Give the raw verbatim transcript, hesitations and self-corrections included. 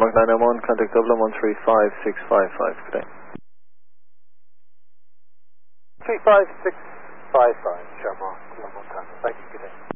Shamrock nine nine one, contact Dublin one three five six five five. Good day. three five six five five, Shamrock, one more time. Thank you, good day.